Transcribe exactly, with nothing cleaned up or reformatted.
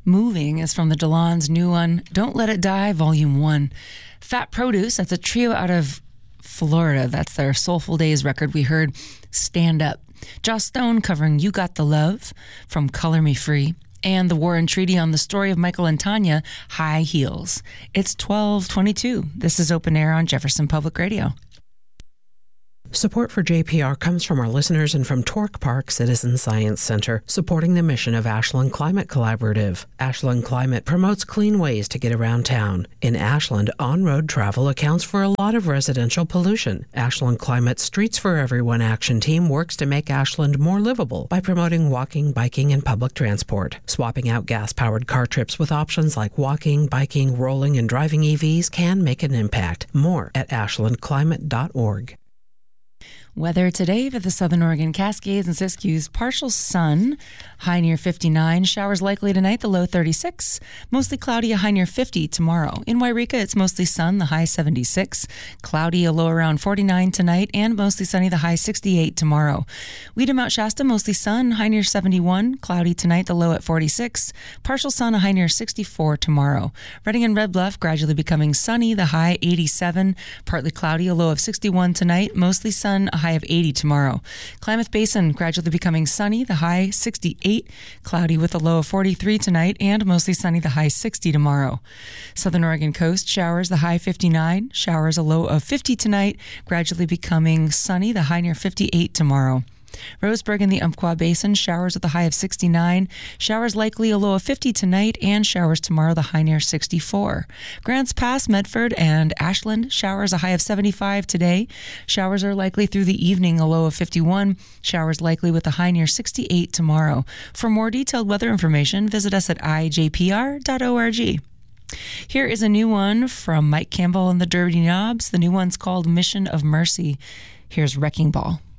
Moving is from the Delon's new one, Don't Let It Die, Volume one. Fat Produce, that's a trio out of Florida. That's their Soulful Days record. We heard Stand Up. Joss Stone covering You Got the Love from Color Me Free. And the War and Treaty on the story of Michael and Tanya, High Heels. It's twelve twenty-two. This is Open Air on Jefferson Public Radio. Support for J P R comes from our listeners and from Torque Park Citizen Science Center, supporting the mission of Ashland Climate Collaborative. Ashland Climate promotes clean ways to get around town. In Ashland, on-road travel accounts for a lot of residential pollution. Ashland Climate's Streets for Everyone action team works to make Ashland more livable by promoting walking, biking, and public transport. Swapping out gas-powered car trips with options like walking, biking, rolling, and driving E Vs can make an impact. More at ashland climate dot org. Weather today for the Southern Oregon Cascades and Siskiyous, partial sun, high near fifty-nine. Showers likely tonight, the low thirty-six. Mostly cloudy, a high near fifty tomorrow. In Wairika, it's mostly sun, the high seventy-six. Cloudy, a low around forty-nine tonight, and mostly sunny, the high sixty-eight tomorrow. Weeda, Mount Shasta, mostly sun, high near seventy-one. Cloudy tonight, the low at forty-six. Partial sun, a high near sixty-four tomorrow. Redding and Red Bluff gradually becoming sunny, the high eighty-seven. Partly cloudy, a low of sixty-one tonight. Mostly sun, a high of eighty tomorrow. Klamath Basin gradually becoming sunny, the high sixty-eight. Cloudy with a low of forty-three tonight, and mostly sunny, the high sixty tomorrow. Southern Oregon coast showers, the high fifty-nine. Showers, a low of fifty tonight. Gradually becoming sunny, the high near fifty-eight tomorrow. Roseburg in the Umpqua Basin, showers with a high of sixty-nine. Showers likely a low of fifty tonight, and showers tomorrow, the high near sixty-four. Grants Pass, Medford, and Ashland, showers a high of seventy-five today. Showers are likely through the evening, a low of fifty-one. Showers likely with a high near sixty-eight tomorrow. For more detailed weather information, visit us at i j p r dot org. Here is a new one from Mike Campbell and the Dirty Knobs. The new one's called Mission of Mercy. Here's Wrecking Ball.